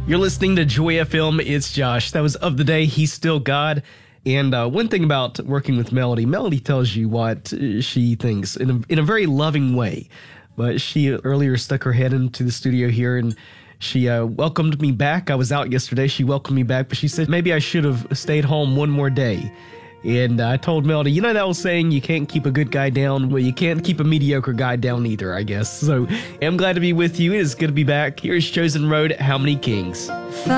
You're listening to Joy FM. It's Josh. That was Of the Day, He's Still God. And one thing about working with Melody, Melody tells you what she thinks in a very loving way. But she earlier stuck her head into the studio here and she welcomed me back. I was out yesterday. She welcomed me back, but she said maybe I should have stayed home one more day. And I told Melody, you know that old saying, you can't keep a good guy down? Well, you can't keep a mediocre guy down either, I guess. So I'm glad to be with you. It is good to be back. Here's Chosen Road, How Many Kings?